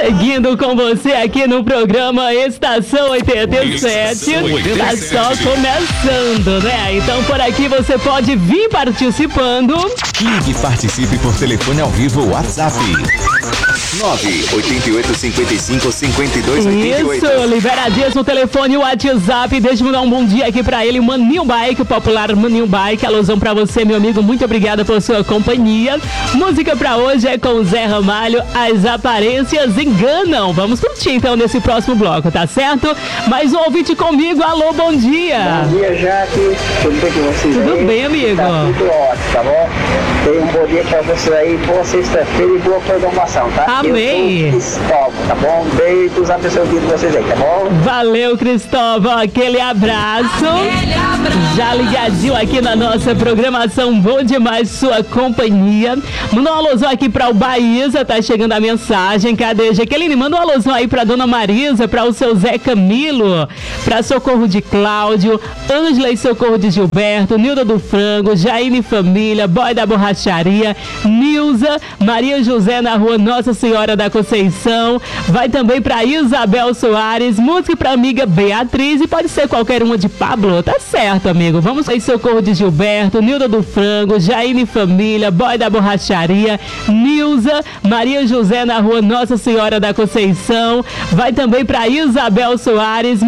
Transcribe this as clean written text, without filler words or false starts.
Seguindo com você aqui no programa Estação 87. Tá só começando, né? Então por aqui você pode vir participando. Ligue e participe por telefone ao vivo ou WhatsApp. 988555288. Isso, liberadíssimo telefone WhatsApp. Deixa eu mandar um bom dia aqui pra ele, Maninho Bike, o popular Maninho Bike. Alusão pra você, meu amigo, muito obrigada por sua companhia. Música pra hoje é com Zé Ramalho, As Aparências Enganam. Vamos curtir então nesse próximo bloco, tá certo? Mais um ouvinte comigo, alô, bom dia. Bom dia, Jaque. Tudo bem com vocês? Tudo aí? bem, amigo? Tá tudo ótimo, tá bom? Tenha um bom dia pra vocês aí, boa sexta-feira e boa programação, tá? Amém. Eu sou Cristóvão, tá bom? Um beijo, Deus abençoe o dia de vocês aí, tá bom? Valeu, Cristóvão, aquele abraço. Já ligadinho aqui na nossa programação, bom demais sua companhia. Manda um alôzão aqui pra o Baísa, tá chegando a mensagem. Cadê, Jaqueline? Manda um alôzão aí pra dona Marisa, pra o seu Zé Camilo, pra Socorro de Cláudio, Ângela e Socorro de Gilberto, Nilda do Frango, Jaine Família, Boy da Borracharia, Nilza, Maria José na rua Nossa Senhora da Conceição. Vai também pra Isabel Soares, música pra amiga Beatriz e pode ser qualquer uma de Pablo, tá certo, amigo? Vamos aí, Socorro de Gilberto, Nilda do Frango, Jaine Família, Boy da Borracharia, Nilza, Maria José na rua Nossa Senhora da Conceição. Vai também pra Isabel Soares,